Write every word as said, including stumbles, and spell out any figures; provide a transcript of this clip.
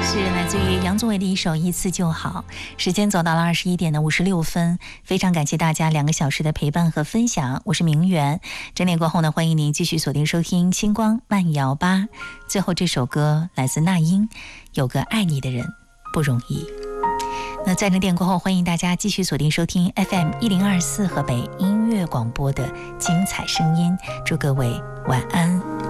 是来自于杨宗纬的一首《一次就好》。时间走到了二十一点的五十六分，非常感谢大家两个小时的陪伴和分享，我是明媛。整点过后呢，欢迎您继续锁定收听星光慢摇吧。最后这首歌来自那英，有个爱你的人不容易。那在整点过后，欢迎大家继续锁定收听 F M 一零二四河北音乐广播的精彩声音，祝各位晚安。